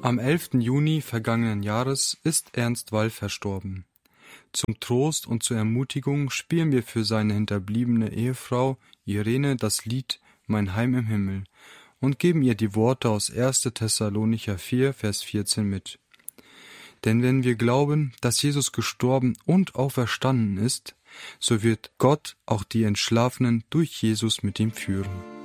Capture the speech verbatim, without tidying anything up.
Am elften Juni vergangenen Jahres ist Ernst Wall verstorben. Zum Trost und zur Ermutigung spielen wir für seine hinterbliebene Ehefrau Irene das Lied Mein Heim im Himmel und geben ihr die Worte aus erster Thessalonicher vier, Vers vierzehn mit. Denn wenn wir glauben, dass Jesus gestorben und auferstanden ist, so wird Gott auch die Entschlafenen durch Jesus mit ihm führen.